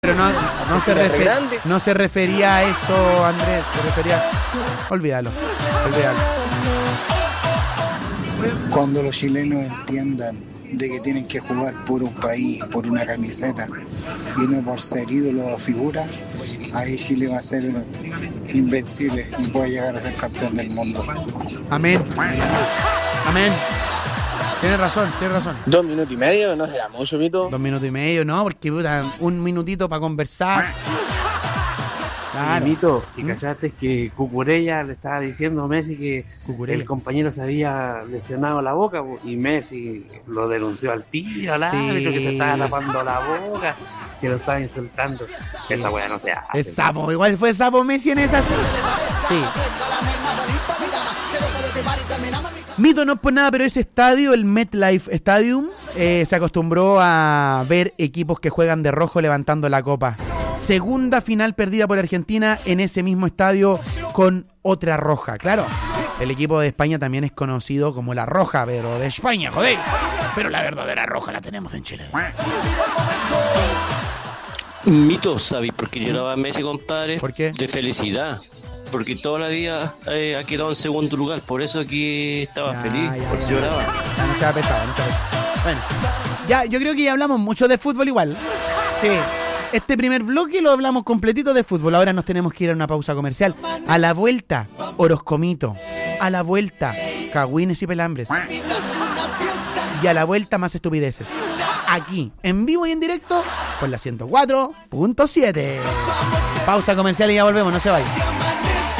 Pero no se refería a eso, Andrés. Se refería... Olvídalo. Cuando los chilenos entiendan de que tienen que jugar por un país, por una camiseta y no por ser ídolo o figura, ahí Chile va a ser invencible y puede llegar a ser campeón del mundo. Amén. Tienes razón. 2 minutos y medio, ¿no será mucho, Mito? 2 minutos y medio, ¿no? Porque puta, un minutito para conversar. Claro. Mito, y cachaste que Cucurella le estaba diciendo a Messi que el compañero se había lesionado la boca y Messi lo denunció al tiro, al árbitro, que se estaba tapando la boca, que lo estaba insultando. Sí. Esa weá no se hace. Es sapo, igual fue sapo Messi en esa. Sí. Mito, no es por nada, pero ese estadio, el MetLife Stadium, se acostumbró a ver equipos que juegan de rojo levantando la copa. Segunda final perdida por Argentina en ese mismo estadio con otra roja. Claro, el equipo de España también es conocido como la roja, pero de España, joder. Pero la verdadera roja la tenemos en Chile. Mito, ¿sabes por qué lloraba Messi, compadre? ¿Por qué? De felicidad. Porque toda la vida ha quedado en segundo lugar. Por eso aquí estaba feliz. Por si lloraba. No se ha pesado. Bueno, ya, yo creo que ya hablamos mucho de fútbol igual. Sí. Este primer bloque lo hablamos completito de fútbol. Ahora nos tenemos que ir a una pausa comercial. A la vuelta, Orozcomito. A la vuelta, Cagüines y Pelambres. Y a la vuelta, más estupideces. Aquí, en vivo y en directo, por la 104.7. Pausa comercial y ya volvemos, no se vayan.